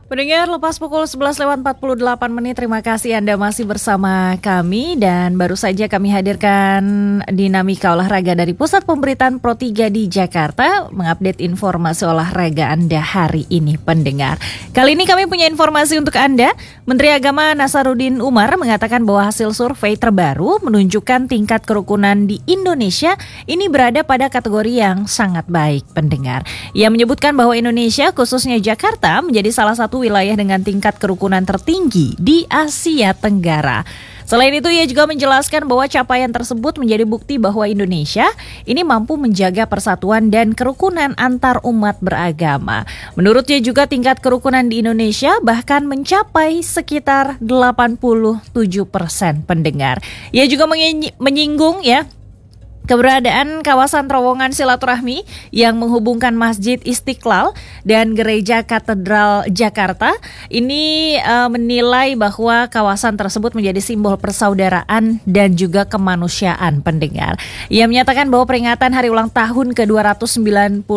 Pendengar, lepas pukul 11:48, terima kasih Anda masih bersama kami dan baru saja kami hadirkan dinamika olahraga dari Pusat Pemberitaan Pro 3 di Jakarta, mengupdate informasi olahraga Anda hari ini, pendengar. Kali ini kami punya informasi untuk Anda. Menteri Agama Nasaruddin Umar mengatakan bahwa hasil survei terbaru menunjukkan tingkat kerukunan di Indonesia ini berada pada kategori yang sangat baik, pendengar. Ia menyebutkan bahwa Indonesia, khususnya Jakarta, menjadi salah satu wilayah dengan tingkat kerukunan tertinggi di Asia Tenggara. Selain itu, ia juga menjelaskan bahwa capaian tersebut menjadi bukti bahwa Indonesia ini mampu menjaga persatuan dan kerukunan antar umat beragama. Menurutnya juga tingkat kerukunan di Indonesia bahkan mencapai sekitar 87%, pendengar. Ia juga menyinggung keberadaan kawasan terowongan silaturahmi yang menghubungkan Masjid Istiqlal dan Gereja Katedral Jakarta ini menilai bahwa kawasan tersebut menjadi simbol persaudaraan dan juga kemanusiaan, pendengar. Ia menyatakan bahwa peringatan hari ulang tahun ke-219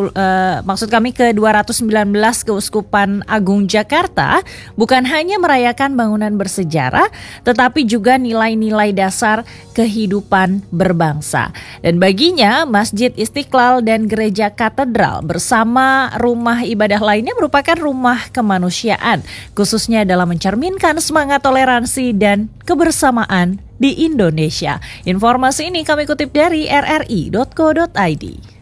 Keuskupan Agung Jakarta bukan hanya merayakan bangunan bersejarah, tetapi juga nilai-nilai dasar kehidupan berbangsa. Dan baginya, Masjid Istiqlal dan Gereja Katedral bersama rumah ibadah lainnya merupakan rumah kemanusiaan, khususnya dalam mencerminkan semangat toleransi dan kebersamaan di Indonesia. Informasi ini kami kutip dari rri.co.id.